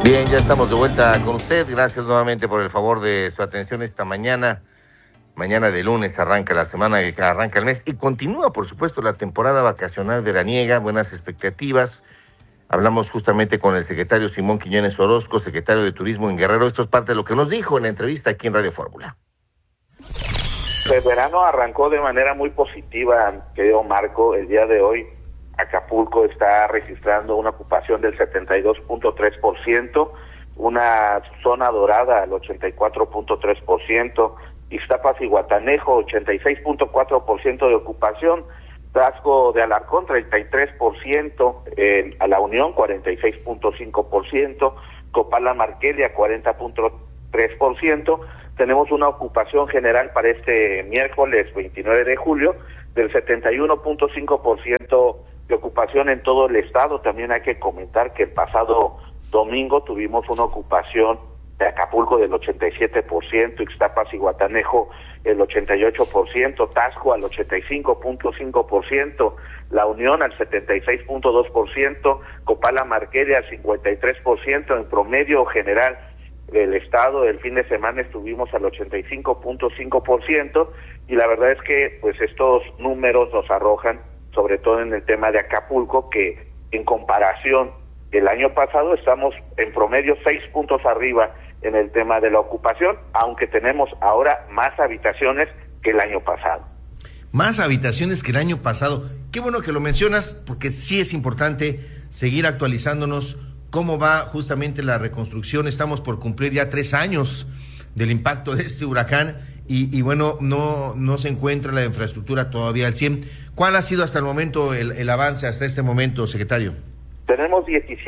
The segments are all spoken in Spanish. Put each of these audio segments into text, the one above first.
Bien, ya estamos de vuelta con usted. Gracias nuevamente por el favor de su atención esta mañana. Mañana de lunes arranca la semana, arranca el mes y continúa, por supuesto, la temporada vacacional veraniega. Buenas expectativas. Hablamos justamente con el secretario Simón Quiñones Orozco, secretario de Turismo en Guerrero. Esto es parte de lo que nos dijo en la entrevista aquí en Radio Fórmula. El verano arrancó de manera muy positiva, querido Marco. El día de hoy Acapulco está registrando una ocupación del 72.3%, una zona dorada al 84.3%, Ixtapas y Guatanejo 86.4% de ocupación, Taxco de Alarcón 33%, a La Unión 46.5%, Copala Marquelia 40.3%. Tenemos una ocupación general para este miércoles 29 de julio del 71.5% de ocupación en todo el estado. También hay que comentar que el pasado domingo tuvimos una ocupación de Acapulco del 87%, Ixtapas y Guatanejo el 88%, Taxco al 85.5%, La Unión al 76.2%, Copala Marquelia al 53%, en promedio general del estado el fin de semana estuvimos al 85.5%, y la verdad es que pues estos números nos arrojan, sobre todo en el tema de Acapulco, que en comparación del año pasado estamos en promedio 6 puntos arriba en el tema de la ocupación, aunque tenemos ahora más habitaciones que el año pasado. Más habitaciones que el año pasado. Qué bueno que lo mencionas, porque sí es importante seguir actualizándonos cómo va justamente la reconstrucción. Estamos por cumplir ya 3 años del impacto de este huracán y bueno, no se encuentra la infraestructura todavía al 100. ¿Cuál ha sido hasta el momento el avance hasta este momento, secretario? Tenemos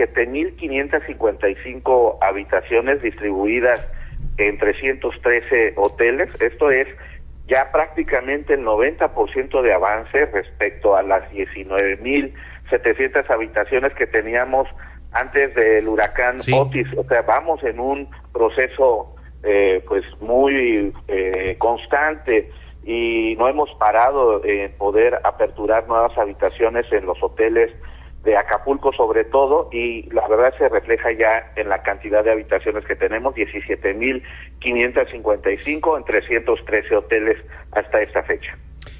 17.555 habitaciones distribuidas en 313 hoteles. Esto es ya prácticamente el 90% de avance respecto a las 19.700 habitaciones que teníamos antes del huracán Otis. O sea, vamos en un proceso pues muy constante, y no hemos parado en poder aperturar nuevas habitaciones en los hoteles de Acapulco sobre todo, y la verdad se refleja ya en la cantidad de habitaciones que tenemos, 17.555 en 313 hoteles hasta esta fecha.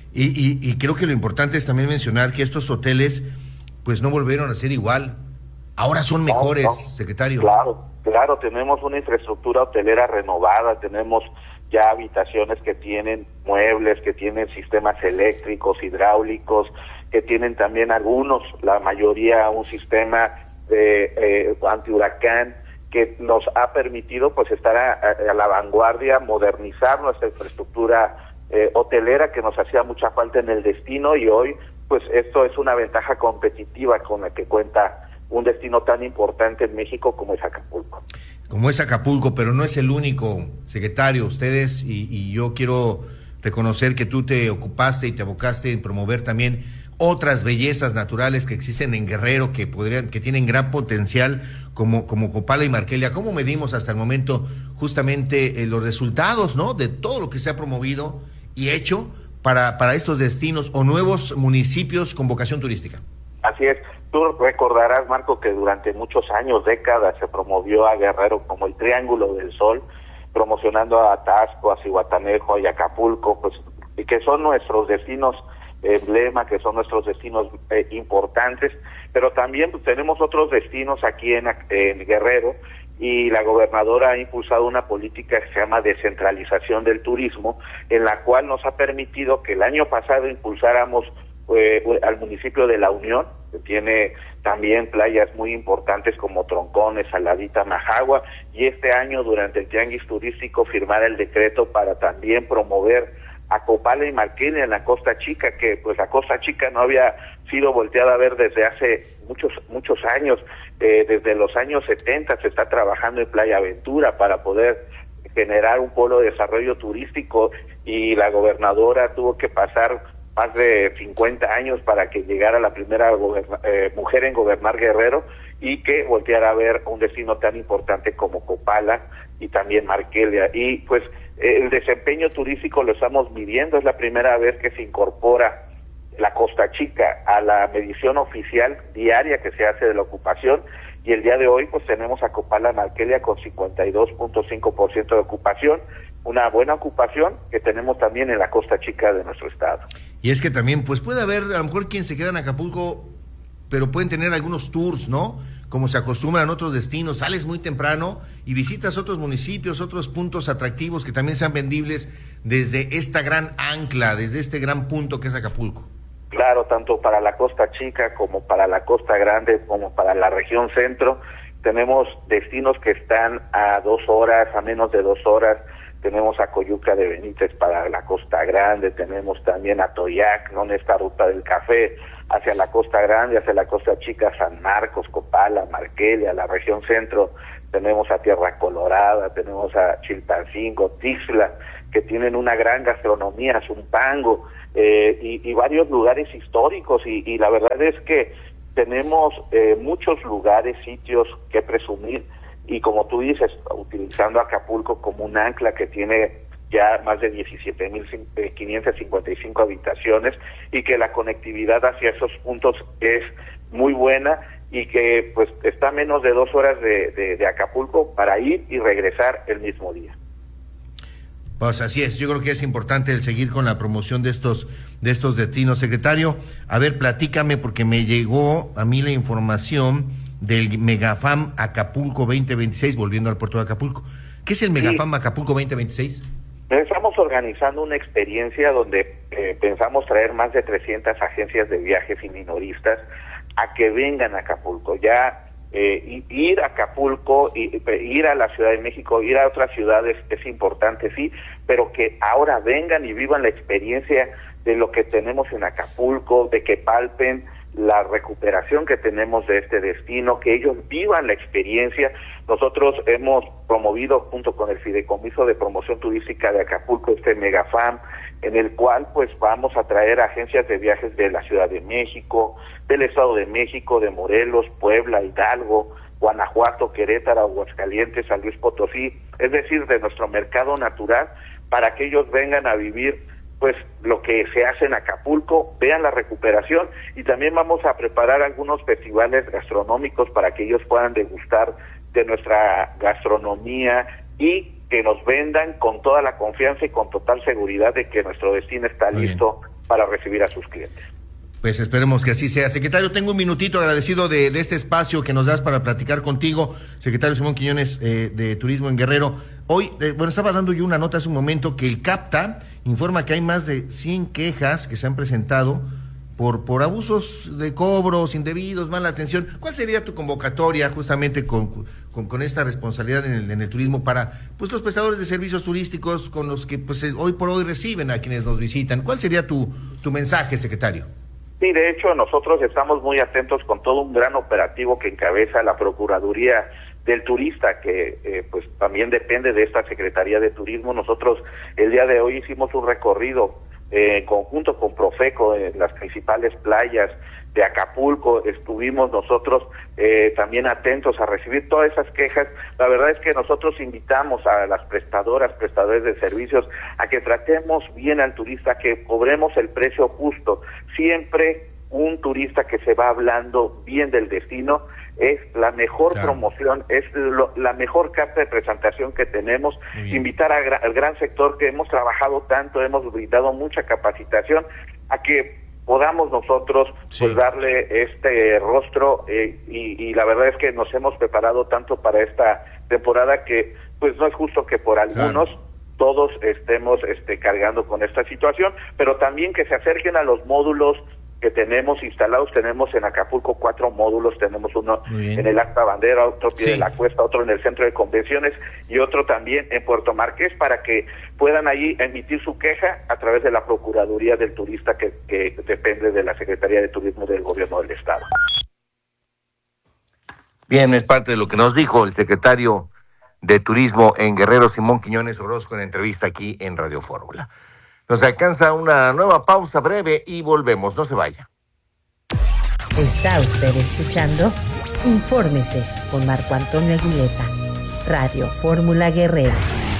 Y creo que lo importante es también mencionar que estos hoteles pues no volvieron a ser igual, ahora son mejores, secretario. Claro, tenemos una infraestructura hotelera renovada, tenemos ya habitaciones que tienen muebles, que tienen sistemas eléctricos, hidráulicos, que tienen también algunos, la mayoría, un sistema de antihuracán que nos ha permitido pues estar a la vanguardia, modernizar nuestra infraestructura hotelera, que nos hacía mucha falta en el destino, y hoy pues esto es una ventaja competitiva con la que cuenta un destino tan importante en México como es Acapulco. Como es Acapulco, pero no es el único, secretario. Ustedes y yo quiero reconocer que tú te ocupaste y te abocaste en promover también otras bellezas naturales que existen en Guerrero, que tienen gran potencial, como Copala y Marquelia. ¿Cómo medimos hasta el momento justamente los resultados, ¿no?, de todo lo que se ha promovido y hecho para estos destinos o nuevos municipios con vocación turística? Así es. Tú recordarás, Marco, que durante muchos años, décadas, se promovió a Guerrero como el Triángulo del Sol, promocionando a Taxco, a Zihuatanejo y Acapulco, pues, y que son nuestros destinos emblema, que son nuestros destinos importantes, pero también pues, tenemos otros destinos aquí en Guerrero, y la gobernadora ha impulsado una política que se llama descentralización del turismo, en la cual nos ha permitido que el año pasado impulsáramos al municipio de La Unión, que tiene también playas muy importantes como Troncones, Saladita, Majagua, y este año durante el Tianguis Turístico firmar el decreto para también promover a Copala y Marquelia en la Costa Chica, que pues la Costa Chica no había sido volteada a ver desde hace muchos años. Desde los años 70 se está trabajando en Playa Aventura para poder generar un polo de desarrollo turístico, y la gobernadora tuvo que pasar más de 50 años para que llegara la primera mujer en gobernar Guerrero, y que volteara a ver un destino tan importante como Copala y también Marquelia. Y pues el desempeño turístico lo estamos midiendo, es la primera vez que se incorpora la Costa Chica a la medición oficial diaria que se hace de la ocupación, y el día de hoy pues tenemos a Copala Marquelia con 52.5% de ocupación, una buena ocupación que tenemos también en la Costa Chica de nuestro estado. Y es que también pues puede haber a lo mejor quien se queda en Acapulco, pero pueden tener algunos tours, ¿no? Como se acostumbran en otros destinos, sales muy temprano y visitas otros municipios, otros puntos atractivos que también sean vendibles desde esta gran ancla, desde este gran punto que es Acapulco. Claro, tanto para la Costa Chica como para la Costa Grande, como para la región centro, tenemos destinos que están a 2 horas, a menos de 2 horas. Tenemos a Coyuca de Benítez para la Costa Grande, tenemos también a Toyac, ¿no? En esta ruta del café hacia la Costa Grande, hacia la Costa Chica, San Marcos, Copala, Marquelia, la región centro, tenemos a Tierra Colorada, tenemos a Chilpancingo, Tixla, que tienen una gran gastronomía, Zumpango, y varios lugares históricos, y la verdad es que tenemos muchos lugares, sitios que presumir, y como tú dices, utilizando Acapulco como un ancla que tiene ya más de 17.555 habitaciones y que la conectividad hacia esos puntos es muy buena y que pues está a menos de 2 horas de Acapulco para ir y regresar el mismo día. Pues así es, yo creo que es importante el seguir con la promoción de estos destinos. Secretario, a ver, platícame, porque me llegó a mí la información del Megafam Acapulco 2026, volviendo al puerto de Acapulco. ¿Qué es el Megafam Acapulco 2026? Estamos organizando una experiencia donde pensamos traer más de 300 agencias de viajes y minoristas a que vengan a Acapulco. Ya ir a Acapulco, ir a la Ciudad de México, ir a otras ciudades es importante, sí, pero que ahora vengan y vivan la experiencia de lo que tenemos en Acapulco, de que palpen la recuperación que tenemos de este destino, que ellos vivan la experiencia. Nosotros hemos promovido junto con el Fideicomiso de Promoción Turística de Acapulco este Megafam, en el cual pues vamos a traer agencias de viajes de la Ciudad de México, del Estado de México, de Morelos, Puebla, Hidalgo, Guanajuato, Querétaro, Aguascalientes, San Luis Potosí, es decir, de nuestro mercado natural, para que ellos vengan a vivir pues lo que se hace en Acapulco, vean la recuperación, y también vamos a preparar algunos festivales gastronómicos para que ellos puedan degustar de nuestra gastronomía y que nos vendan con toda la confianza y con total seguridad de que nuestro destino está listo para recibir a sus clientes. Pues esperemos que así sea. Secretario, tengo un minutito, agradecido de este espacio que nos das para platicar contigo. Secretario Simón Quiñones, de Turismo en Guerrero. Hoy, estaba dando yo una nota hace un momento que el CAPTA informa que hay más de 100 quejas que se han presentado por abusos de cobros indebidos, mala atención. ¿Cuál sería tu convocatoria justamente con esta responsabilidad en el turismo para pues los prestadores de servicios turísticos con los que pues hoy por hoy reciben a quienes nos visitan? ¿Cuál sería tu mensaje, secretario? Sí, de hecho nosotros estamos muy atentos con todo un gran operativo que encabeza la Procuraduría del Turista, que pues también depende de esta Secretaría de Turismo. Nosotros el día de hoy hicimos un recorrido en conjunto con Profeco en las principales playas de Acapulco. Estuvimos nosotros también atentos a recibir todas esas quejas. La verdad es que nosotros invitamos a las prestadores de servicios a que tratemos bien al turista, que cobremos el precio justo. Siempre un turista que se va hablando bien del destino es la mejor promoción, es la mejor carta de presentación que tenemos. Invitar al gran sector que hemos trabajado tanto, hemos brindado mucha capacitación, a que podamos nosotros pues darle este rostro, y la verdad es que nos hemos preparado tanto para esta temporada que pues no es justo que por algunos todos estemos cargando con esta situación, pero también que se acerquen a los módulos que tenemos instalados. Tenemos en Acapulco 4 módulos, tenemos uno en el Acta Bandera, otro pie de la Cuesta, otro en el Centro de Convenciones y otro también en Puerto Marqués, para que puedan ahí emitir su queja a través de la Procuraduría del Turista, que depende de la Secretaría de Turismo del Gobierno del Estado. Bien, es parte de lo que nos dijo el secretario de Turismo en Guerrero, Simón Quiñones Orozco, en entrevista aquí en Radio Fórmula. Nos alcanza una nueva pausa breve y volvemos, no se vaya. Está usted escuchando Infórmese con Marco Antonio Aguileta, Radio Fórmula Guerrero.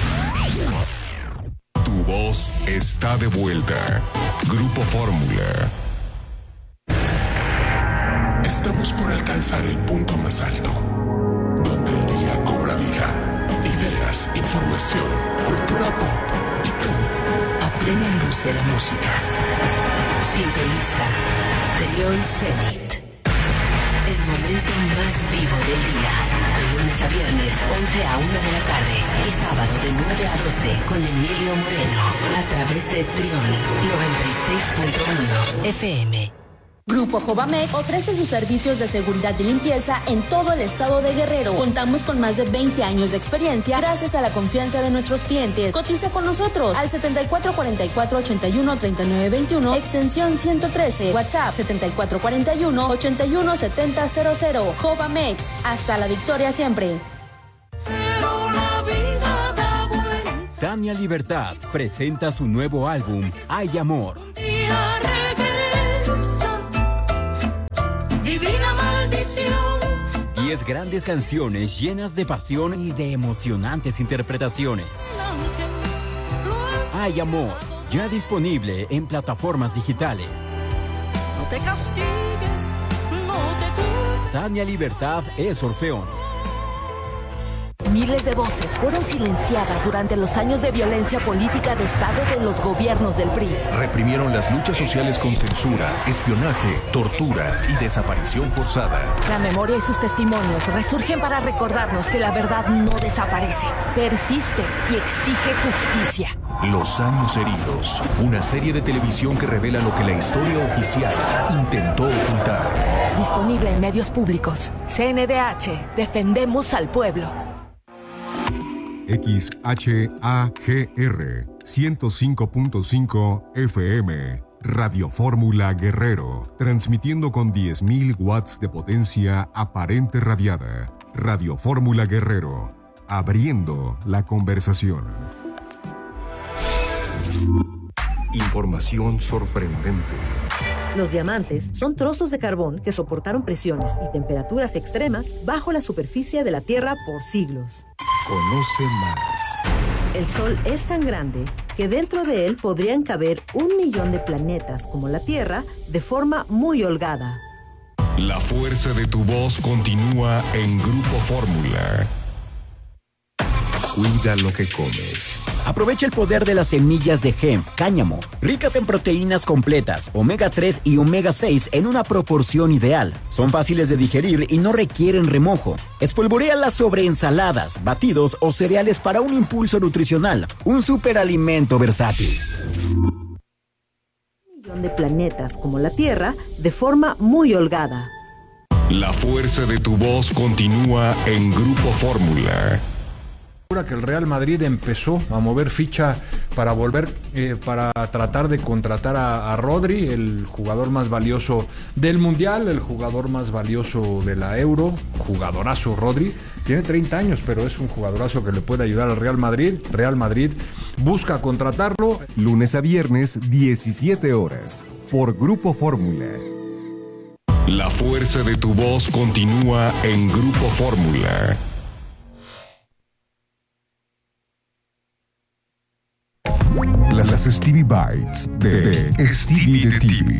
Tu voz está de vuelta. Grupo Fórmula. Estamos por alcanzar el punto más alto, donde el día cobra vida. Ideas, información, cultura pop y tú, a plena luz de la música. Sintoniza Trión Zenit. El momento más vivo del día. De lunes a viernes, 11 a 1 de la tarde. Y sábado de 9 a 12 con Emilio Moreno. A través de Trión 96.1 FM. Grupo Jovamex ofrece sus servicios de seguridad y limpieza en todo el estado de Guerrero. Contamos con más de 20 años de experiencia gracias a la confianza de nuestros clientes. Cotiza con nosotros al 7444-813921, extensión 113, WhatsApp 7441-817000. Jovamex, hasta la victoria siempre. Tania Libertad presenta su nuevo álbum, Hay Amor. Divina maldición. 10 grandes canciones llenas de pasión y de emocionantes interpretaciones. Hay Amor, ya disponible en plataformas digitales. No te castigues, no te culpes. Tania Libertad es Orfeón. Miles de voces fueron silenciadas durante los años de violencia política de Estado de los gobiernos del PRI. Reprimieron las luchas sociales con censura, espionaje, tortura y desaparición forzada. La memoria y sus testimonios resurgen para recordarnos que la verdad no desaparece, persiste y exige justicia. Los años heridos, una serie de televisión que revela lo que la historia oficial intentó ocultar. Disponible en medios públicos. CNDH, defendemos al pueblo. XHAGR 105.5 FM, Radio Fórmula Guerrero, transmitiendo con 10.000 watts de potencia aparente radiada. Radio Fórmula Guerrero, abriendo la conversación. Información sorprendente. Los diamantes son trozos de carbón que soportaron presiones y temperaturas extremas bajo la superficie de la Tierra por siglos. Conoce más. El Sol es tan grande que dentro de él podrían caber 1 millón de planetas como la Tierra de forma muy holgada. La fuerza de tu voz continúa en Grupo Fórmula. Cuida lo que comes. Aprovecha el poder de las semillas de hemp, cáñamo, ricas en proteínas completas, omega 3 y omega 6 en una proporción ideal. Son fáciles de digerir y no requieren remojo. Espolvoréalas sobre ensaladas, batidos o cereales para un impulso nutricional. Un superalimento versátil. 1 millón de planetas como la Tierra de forma muy holgada. La fuerza de tu voz continúa en Grupo Fórmula. Que el Real Madrid empezó a mover ficha para volver, para tratar de contratar a Rodri, el jugador más valioso del Mundial, el jugador más valioso de la Euro, jugadorazo Rodri, tiene 30 años, pero es un jugadorazo que le puede ayudar al Real Madrid. Real Madrid busca contratarlo. Lunes a viernes, 17 horas, por Grupo Fórmula. La fuerza de tu voz continúa en Grupo Fórmula. Las Stevie Bites de Stevie de TV.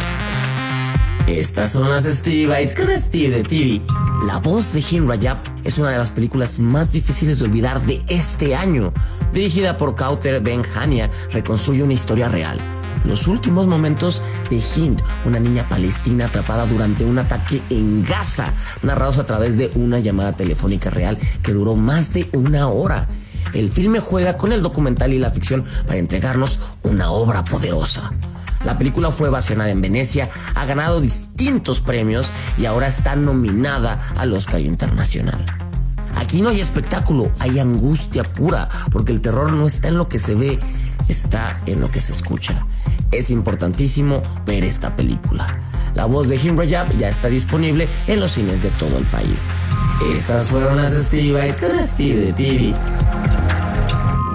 Estas son las Stevie Bites con Stevie de TV. La voz de Hind Rajab es una de las películas más difíciles de olvidar de este año. Dirigida por Kauter Ben Hania, reconstruye una historia real. Los últimos momentos de Hind, una niña palestina atrapada durante un ataque en Gaza, narrados a través de una llamada telefónica real que duró más de 1 hora. El filme juega con el documental y la ficción para entregarnos una obra poderosa. La película fue ovacionada en Venecia, ha ganado distintos premios y ahora está nominada al Oscar Internacional. Aquí no hay espectáculo, hay angustia pura, porque el terror no está en lo que se ve, está en lo que se escucha. Es importantísimo ver esta película. La voz de Hind Rajab ya está disponible en los cines de todo el país. Estas fueron las Stevie Bites con Stevie de TV.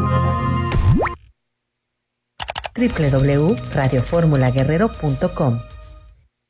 www.radioformulaguerrero.com